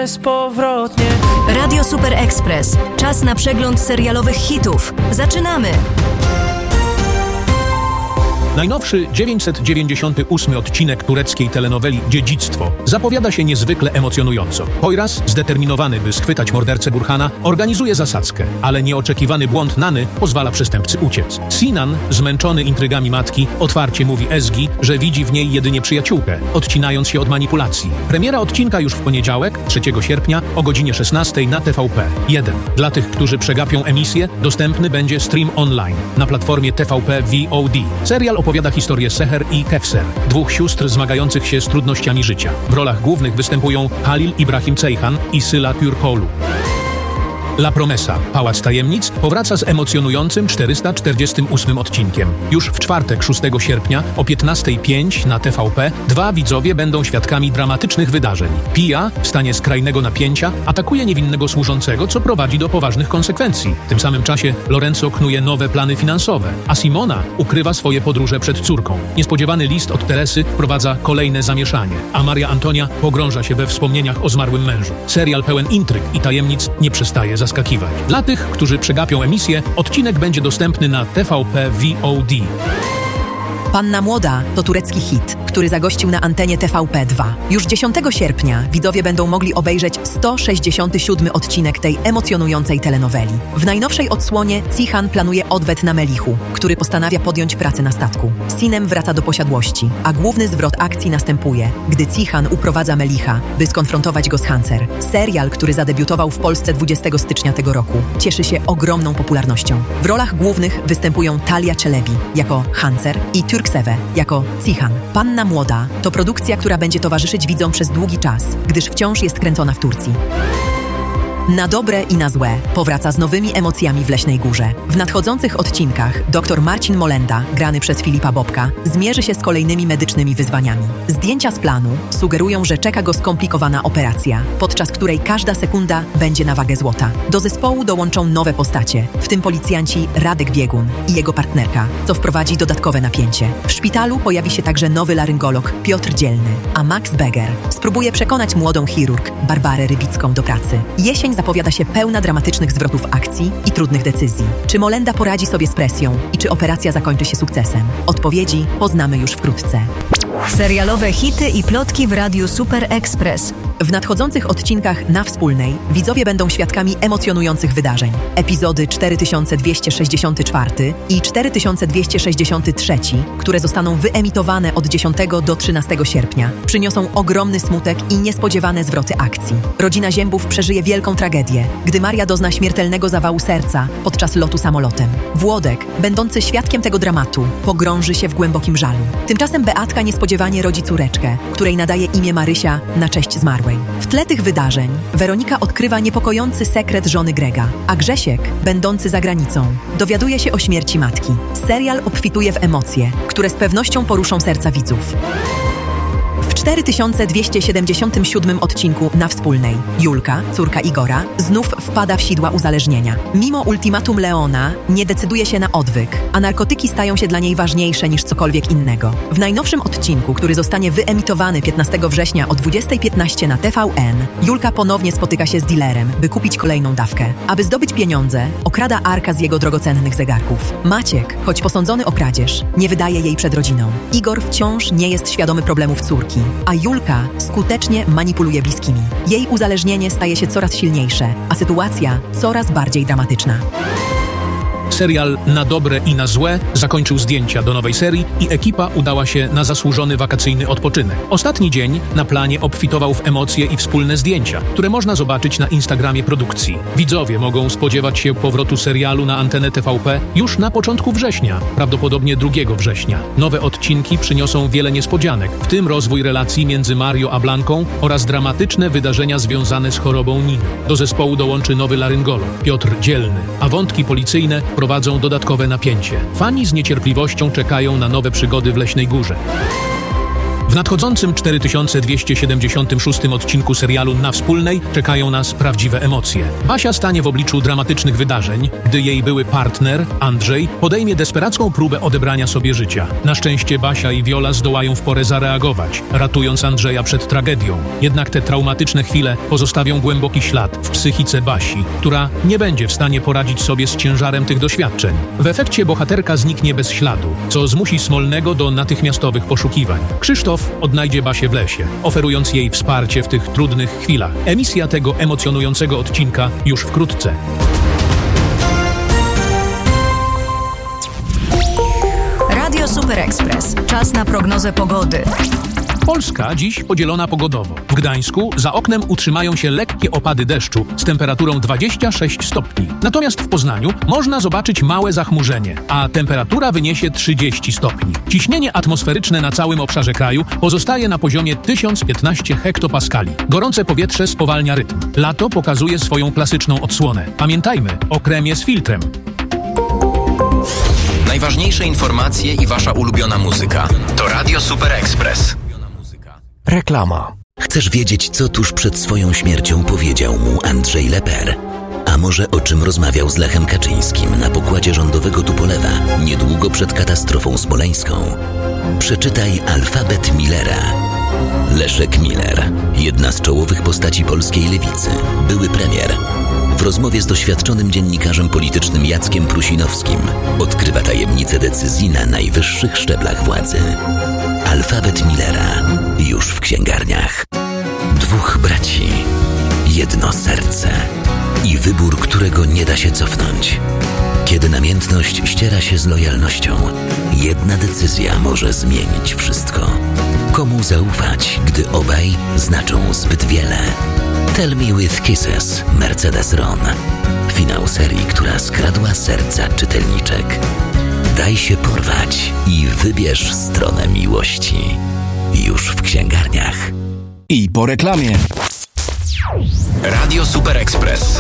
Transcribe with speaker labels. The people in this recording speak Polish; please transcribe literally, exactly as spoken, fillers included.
Speaker 1: bezpowrotnie.
Speaker 2: Radio Super Express. Czas na przegląd serialowych hitów. Zaczynamy!
Speaker 3: Najnowszy dziewięćset dziewięćdziesiąty ósmy odcinek tureckiej telenoweli Dziedzictwo zapowiada się niezwykle emocjonująco. Poyraz, zdeterminowany, by schwytać mordercę Burhana, organizuje zasadzkę, ale nieoczekiwany błąd Nany pozwala przestępcy uciec. Sinan, zmęczony intrygami matki, otwarcie mówi Ezgi, że widzi w niej jedynie przyjaciółkę, odcinając się od manipulacji. Premiera odcinka już w poniedziałek, trzeciego sierpnia, o godzinie szesnastej na T V P jeden. Dla tych, którzy przegapią emisję, dostępny będzie stream online na platformie T V P V O D. Serial opowiada historię Seher i Kevser, dwóch sióstr zmagających się z trudnościami życia. W rolach głównych występują Halil Ibrahim Ceyhan i Syla Türkoğlu. La Promesa, Pałac Tajemnic, powraca z emocjonującym czterysta czterdziestym ósmym odcinkiem. Już w czwartek, szóstego sierpnia o piętnastej pięć na T V P dwa widzowie będą świadkami dramatycznych wydarzeń. Pia, w stanie skrajnego napięcia, atakuje niewinnego służącego, co prowadzi do poważnych konsekwencji. W tym samym czasie Lorenzo knuje nowe plany finansowe, a Simona ukrywa swoje podróże przed córką. Niespodziewany list od Teresy wprowadza kolejne zamieszanie, a Maria Antonia pogrąża się we wspomnieniach o zmarłym mężu. Serial pełen intryg i tajemnic nie przestaje zaskakiwać. Dla tych, którzy przegapią emisję, odcinek będzie dostępny na T V P V O D.
Speaker 4: Panna Młoda to turecki hit, który zagościł na antenie T V P dwa. Już dziesiątego sierpnia widzowie będą mogli obejrzeć sto sześćdziesiąty siódmy odcinek tej emocjonującej telenoweli. W najnowszej odsłonie Cihan planuje odwet na Melichu, który postanawia podjąć pracę na statku. Sinem wraca do posiadłości, a główny zwrot akcji następuje, gdy Cihan uprowadza Melicha, by skonfrontować go z Hancer. Serial, który zadebiutował w Polsce dwudziestego stycznia tego roku, cieszy się ogromną popularnością. W rolach głównych występują Talia Çelebi jako Hancer i Türkseve jako Cihan. Panna Młoda to produkcja, która będzie towarzyszyć widzom przez długi czas, gdyż wciąż jest kręcona w Turcji. Na dobre i na złe powraca z nowymi emocjami w Leśnej Górze. W nadchodzących odcinkach dr Marcin Molenda, grany przez Filipa Bobka, zmierzy się z kolejnymi medycznymi wyzwaniami. Zdjęcia z planu sugerują, że czeka go skomplikowana operacja, podczas której każda sekunda będzie na wagę złota. Do zespołu dołączą nowe postacie, w tym policjanci Radek Biegun i jego partnerka, co wprowadzi dodatkowe napięcie. W szpitalu pojawi się także nowy laryngolog Piotr Dzielny, a Max Beger spróbuje przekonać młodą chirurg Barbarę Rybicką do pracy. Jesień zapowiada się pełna dramatycznych zwrotów akcji i trudnych decyzji. Czy Molenda poradzi sobie z presją i czy operacja zakończy się sukcesem? Odpowiedzi poznamy już wkrótce.
Speaker 2: Serialowe hity i plotki w Radiu Super Express.
Speaker 4: W nadchodzących odcinkach Na Wspólnej widzowie będą świadkami emocjonujących wydarzeń. Epizody cztery tysiące dwieście sześćdziesiąty czwarty i cztery tysiące dwieście sześćdziesiąty trzeci, które zostaną wyemitowane od dziesiątego do trzynastego sierpnia, przyniosą ogromny smutek i niespodziewane zwroty akcji. Rodzina Ziębów przeżyje wielką tragedię, gdy Maria dozna śmiertelnego zawału serca podczas lotu samolotem. Włodek, będący świadkiem tego dramatu, pogrąży się w głębokim żalu. Tymczasem Beatka niespodziewanie rodzi córeczkę, której nadaje imię Marysia na cześć zmarłej. W tle tych wydarzeń Weronika odkrywa niepokojący sekret żony Grega, a Grzesiek, będący za granicą, dowiaduje się o śmierci matki. Serial obfituje w emocje, które z pewnością poruszą serca widzów. W cztery tysiące dwieście siedemdziesiątym siódmym odcinku Na Wspólnej Julka, córka Igora, znów wpada w sidła uzależnienia. Mimo ultimatum Leona nie decyduje się na odwyk, a narkotyki stają się dla niej ważniejsze niż cokolwiek innego. W najnowszym odcinku, który zostanie wyemitowany piętnastego września o dwudziestej piętnaście na T V N, Julka ponownie spotyka się z dealerem, by kupić kolejną dawkę. Aby zdobyć pieniądze, okrada Arka z jego drogocennych zegarków. Maciek, choć posądzony o kradzież, nie wydaje jej przed rodziną. Igor wciąż nie jest świadomy problemów córki, a Julka skutecznie manipuluje bliskimi. Jej uzależnienie staje się coraz silniejsze, a sytuacja coraz bardziej dramatyczna.
Speaker 3: Serial Na dobre i na złe zakończył zdjęcia do nowej serii i ekipa udała się na zasłużony wakacyjny odpoczynek. Ostatni dzień na planie obfitował w emocje i wspólne zdjęcia, które można zobaczyć na Instagramie produkcji. Widzowie mogą spodziewać się powrotu serialu na antenę T V P już na początku września, prawdopodobnie drugiego września. Nowe odcinki przyniosą wiele niespodzianek, w tym rozwój relacji między Mario a Blanką oraz dramatyczne wydarzenia związane z chorobą Niny. Do zespołu dołączy nowy laryngolog Piotr Dzielny, a wątki policyjne prowadzą dodatkowe napięcie. Fani z niecierpliwością czekają na nowe przygody w Leśnej Górze. W nadchodzącym cztery tysiące dwieście siedemdziesiątym szóstym odcinku serialu Na Wspólnej czekają nas prawdziwe emocje. Basia stanie w obliczu dramatycznych wydarzeń, gdy jej były partner, Andrzej, podejmie desperacką próbę odebrania sobie życia. Na szczęście Basia i Viola zdołają w porę zareagować, ratując Andrzeja przed tragedią. Jednak te traumatyczne chwile pozostawią głęboki ślad w psychice Basi, która nie będzie w stanie poradzić sobie z ciężarem tych doświadczeń. W efekcie bohaterka zniknie bez śladu, co zmusi Smolnego do natychmiastowych poszukiwań. Krzysztof odnajdzie Basię w lesie, oferując jej wsparcie w tych trudnych chwilach. Emisja tego emocjonującego odcinka już wkrótce.
Speaker 2: Radio Super Express. Czas na prognozę pogody.
Speaker 3: Polska dziś podzielona pogodowo. W Gdańsku za oknem utrzymają się lekkie opady deszczu z temperaturą dwadzieścia sześć stopni. Natomiast w Poznaniu można zobaczyć małe zachmurzenie, a temperatura wyniesie trzydzieści stopni. Ciśnienie atmosferyczne na całym obszarze kraju pozostaje na poziomie tysiąc piętnaście hektopaskali. Gorące powietrze spowalnia rytm. Lato pokazuje swoją klasyczną odsłonę. Pamiętajmy o kremie z filtrem.
Speaker 1: Najważniejsze informacje i wasza ulubiona muzyka. To Radio Super Express.
Speaker 5: Reklama.
Speaker 6: Chcesz wiedzieć, co tuż przed swoją śmiercią powiedział mu Andrzej Leper? A może o czym rozmawiał z Lechem Kaczyńskim na pokładzie rządowego Tupolewa niedługo przed katastrofą smoleńską? Przeczytaj Alfabet Millera. Leszek Miller, jedna z czołowych postaci polskiej lewicy, były premier. W rozmowie z doświadczonym dziennikarzem politycznym Jackiem Prusinowskim odkrywa tajemnice decyzji na najwyższych szczeblach władzy. Alfabet Millera już w księgarniach. Dwóch braci, jedno serce i wybór, którego nie da się cofnąć. Kiedy namiętność ściera się z lojalnością, jedna decyzja może zmienić wszystko. Komu zaufać, gdy obaj znaczą zbyt wiele? Tell Me With Kisses, Mercedes Ron. Finał serii, która skradła serca czytelniczek. Daj się porwać i wybierz stronę miłości. Już w księgarniach.
Speaker 5: I po reklamie.
Speaker 1: Radio Super Express.